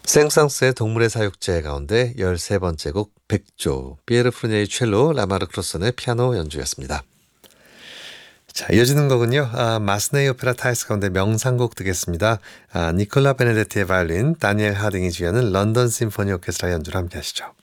생상스의 동물의 사육제 가운데 13번째 곡 백조, 피에르 푸르니에의 첼로, 라마르 크로선의 피아노 연주였습니다. 자, 이어지는 곡은요. 마스네이 오페라 타이스 가운데 명상곡 듣겠습니다. 니콜라 베네데티의 바이올린, 다니엘 하딩이 주연은 런던 심포니 오케스트라 연주를 함께 하시죠.